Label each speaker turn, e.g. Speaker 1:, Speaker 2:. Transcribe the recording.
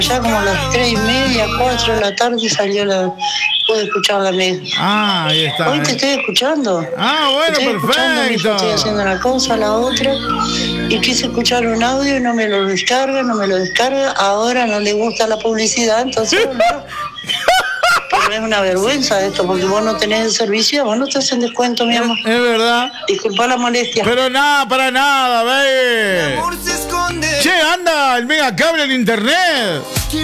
Speaker 1: Ya como a las 3:30, 4 de la tarde pude escuchar la media.
Speaker 2: Ah, ahí está.
Speaker 1: Hoy te estoy escuchando.
Speaker 2: Bueno,
Speaker 1: estoy escuchando, mijo, estoy haciendo una cosa, la otra. Y quise escuchar un audio y no me lo descarga. Ahora no le gusta la publicidad, entonces no. Pero es una vergüenza esto, porque vos no tenés el servicio, vos no te hacen descuento, mi amor.
Speaker 2: Es verdad.
Speaker 1: Disculpa la molestia.
Speaker 2: Pero nada, para nada, ve. Che, anda el megacable en internet.